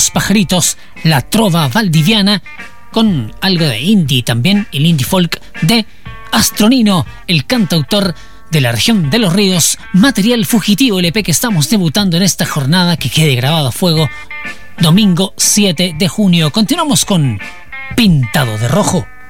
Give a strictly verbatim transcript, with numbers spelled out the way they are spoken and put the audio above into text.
Los Pajaritos, la trova valdiviana, con algo de indie también, el indie folk de Astronino, el cantautor de la región de Los Ríos. Material Fugitivo, L P que estamos debutando en esta jornada, que quede grabado a fuego, domingo siete de junio. Continuamos con Pintado de Rojo.